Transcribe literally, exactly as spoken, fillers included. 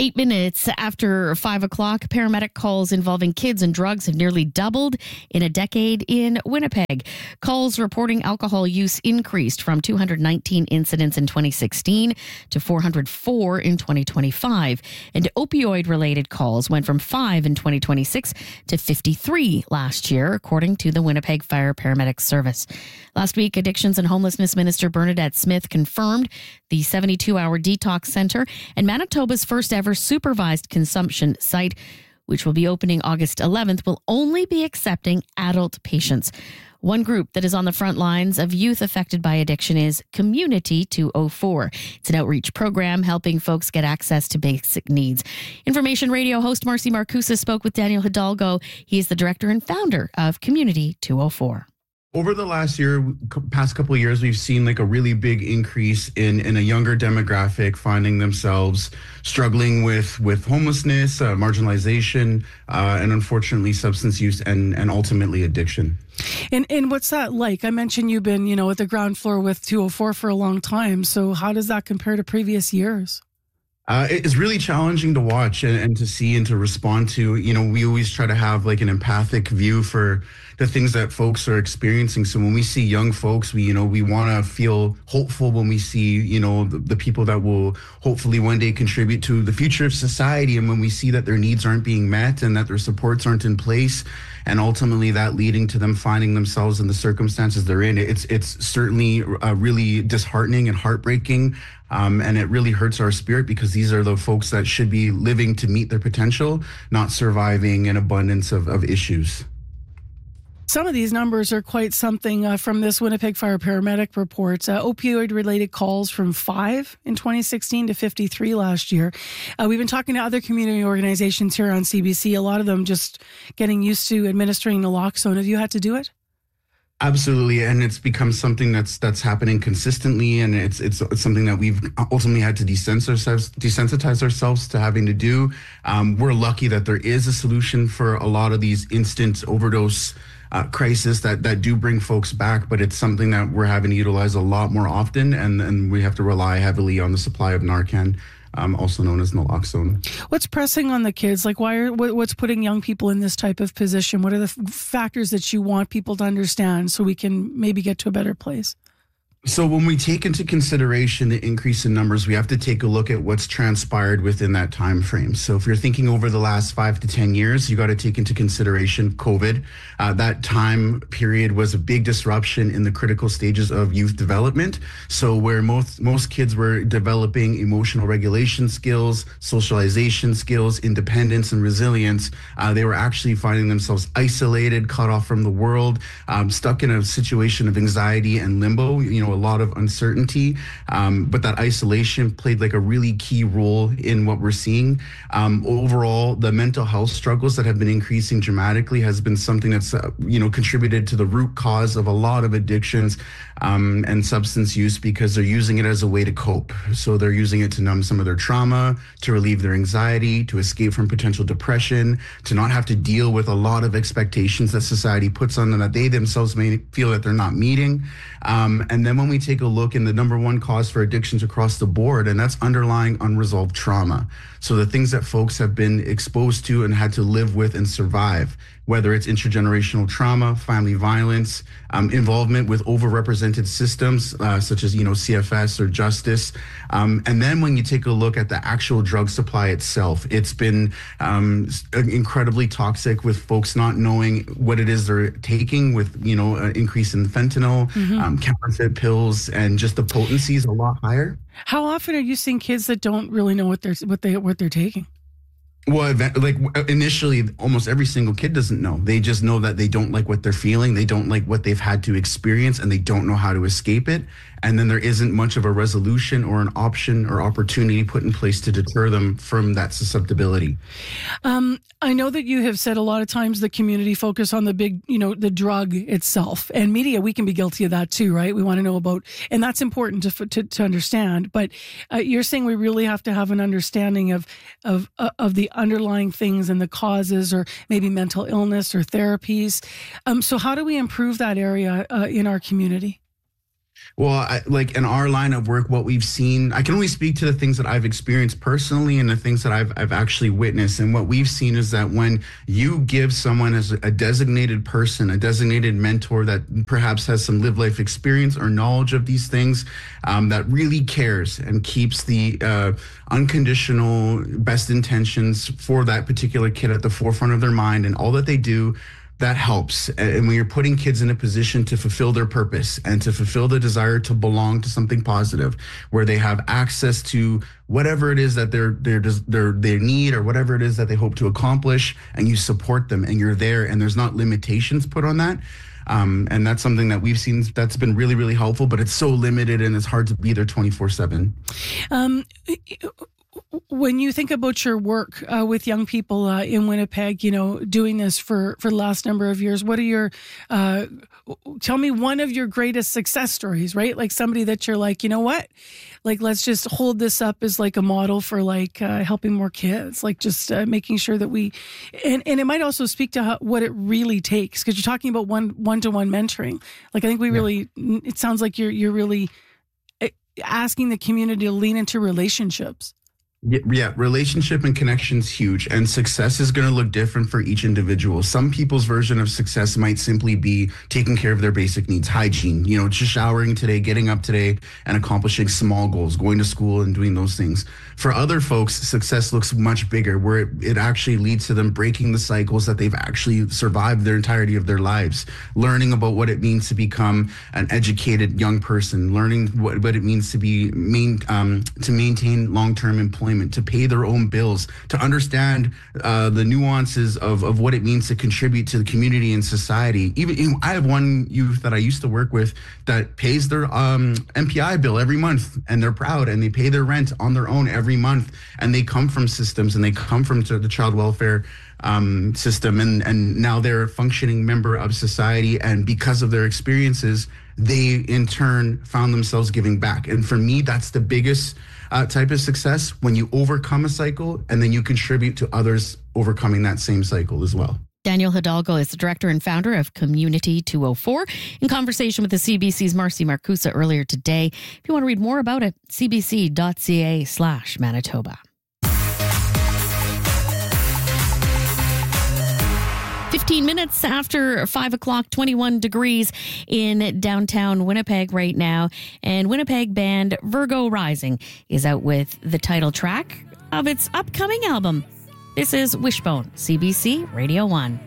Eight minutes after five o'clock, paramedic calls involving kids and drugs have nearly doubled in a decade in Winnipeg. Calls reporting alcohol use increased from two hundred nineteen incidents in twenty sixteen to four hundred four in twenty twenty-five. And opioid-related calls went from five in twenty twenty-six to fifty-three last year, according to the Winnipeg Fire Paramedic Service. Last week, Addictions and Homelessness Minister Bernadette Smith confirmed the seventy-two hour detox center and Manitoba's first ever supervised consumption site, which will be opening August eleventh, will only be accepting adult patients. One group that is on the front lines of youth affected by addiction is Community two oh four. It's an outreach program helping folks get access to basic needs. Information Radio host Marcy Marcusa spoke with Daniel Hidalgo. He is the director and founder of Community two oh four. Over the last year, past couple of years, we've seen like a really big increase in, in a younger demographic finding themselves struggling with, with homelessness, uh, marginalization, uh, and unfortunately substance use and, and ultimately addiction. And and what's that like? I mentioned you've been, you know, at the ground floor with two oh four for a long time. So how does that compare to previous years? Uh, it's really challenging to watch and, and to see and to respond to. You know, we always try to have like an empathic view for the things that folks are experiencing. So when we see young folks, we, you know, we want to feel hopeful when we see, you know, the, the people that will hopefully one day contribute to the future of society. And when we see that their needs aren't being met and that their supports aren't in place, and ultimately that leading to them finding themselves in the circumstances they're in, it's it's certainly uh, really disheartening and heartbreaking. Um, and it really hurts our spirit because these are the folks that should be living to meet their potential, not surviving an abundance of, of issues. Some of these numbers are quite something uh, from this Winnipeg Fire Paramedic report. Uh, opioid-related calls from five in twenty sixteen to fifty-three last year. Uh, we've been talking to other community organizations here on C B C, a lot of them just getting used to administering naloxone. Have you had to do it? Absolutely, and it's become something that's that's happening consistently, and it's it's, it's something that we've ultimately had to desensitize ourselves, desensitize ourselves to having to do. Um, we're lucky that there is a solution for a lot of these instant overdose uh, crisis that that do bring folks back, but it's something that we're having to utilize a lot more often, and and we have to rely heavily on the supply of Narcan. Um, also known as naloxone. What's pressing on the kids? Like, why are what, what's putting young people in this type of position? What are the f- factors that you want people to understand so we can maybe get to a better place? So when we take into consideration the increase in numbers, we have to take a look at what's transpired within that time frame. So if you're thinking over the last five to ten years, you got to take into consideration COVID. Uh, that time period was a big disruption in the critical stages of youth development. So where most most kids were developing emotional regulation skills, socialization skills, independence, and resilience, uh, they were actually finding themselves isolated, cut off from the world, um, stuck in a situation of anxiety and limbo. You know, a lot of uncertainty, um, but that isolation played like a really key role in what we're seeing. Um, overall, the mental health struggles that have been increasing dramatically has been something that's, uh, you know, contributed to the root cause of a lot of addictions um, and substance use because they're using it as a way to cope. So they're using it to numb some of their trauma, to relieve their anxiety, to escape from potential depression, to not have to deal with a lot of expectations that society puts on them that they themselves may feel that they're not meeting. Um, and then when we take a look in the number one cause for addictions across the board, and that's underlying unresolved trauma. So the things that folks have been exposed to and had to live with and survive, whether it's intergenerational trauma, family violence, um, involvement with overrepresented systems uh, such as, you know, C F S or justice. Um, and then when you take a look at the actual drug supply itself, it's been um, incredibly toxic with folks not knowing what it is they're taking with, you know, an increase in fentanyl, mm-hmm. um, counterfeit pills, and just the potency is a lot higher. How often are you seeing kids that don't really know what they're what they what they're taking? Well, like initially, almost every single kid doesn't know. They just know that they don't like what they're feeling. They don't like what they've had to experience, and they don't know how to escape it. And then there isn't much of a resolution or an option or opportunity put in place to deter them from that susceptibility. Um, I know that you have said a lot of times the community focus on the big, you know, the drug itself, and media, we can be guilty of that too, right? We want to know about, and that's important to to, to understand. But uh, you're saying we really have to have an understanding of of uh, of the underlying things and the causes, or maybe mental illness or therapies. Um, so how do we improve that area uh, in our community? Well, I, like in our line of work, what we've seen, I can only speak to the things that I've experienced personally and the things that I've I've actually witnessed. And what we've seen is that when you give someone as a designated person, a designated mentor that perhaps has some live life experience or knowledge of these things, um, that really cares and keeps the uh, unconditional best intentions for that particular kid at the forefront of their mind and all that they do, that helps. And when you're putting kids in a position to fulfill their purpose and to fulfill the desire to belong to something positive, where they have access to whatever it is that they're, they're, they're, they need or whatever it is that they hope to accomplish, and you support them and you're there and there's not limitations put on that. Um, and that's something that we've seen that's been really, really helpful, but it's so limited and it's hard to be there twenty-four seven. Um, When you think about your work uh, with young people uh, in Winnipeg, you know, doing this for, for the last number of years, what are your, uh, tell me one of your greatest success stories, right? Like somebody that you're like, you know what, like, let's just hold this up as like a model for like uh, helping more kids, like just uh, making sure that we, and, and it might also speak to how, what it really takes, because you're talking about one, one-to-one mentoring. Like, I think we really, yeah. It sounds like you're, you're really asking the community to lean into relationships. Yeah, relationship and connection is huge, and success is going to look different for each individual. Some people's version of success might simply be taking care of their basic needs, hygiene, you know, just showering today, getting up today, and accomplishing small goals, going to school and doing those things. For other folks, success looks much bigger, where it, it actually leads to them breaking the cycles that they've actually survived their entirety of their lives, learning about what it means to become an educated young person, learning what, what it means to be main, um, to maintain long-term employment, to pay their own bills, to understand uh, the nuances of, of what it means to contribute to the community and society. Even you know, I have one youth that I used to work with that pays their um, M P I bill every month, and they're proud, and they pay their rent on their own every month, and they come from systems, and they come from the child welfare um, system, and, and now they're a functioning member of society, and because of their experiences, they in turn found themselves giving back. And for me, that's the biggest Uh, type of success, when you overcome a cycle and then you contribute to others overcoming that same cycle as well. Daniel Hidalgo is the director and founder of Community two oh four, in conversation with the C B C's Marcy Marcusa earlier today. If you want to read more about it, cbc.ca slash Manitoba. fifteen minutes after five o'clock, twenty-one degrees in downtown Winnipeg right now. And Winnipeg band Virgo Rising is out with the title track of its upcoming album. This is Wishbone, C B C Radio one.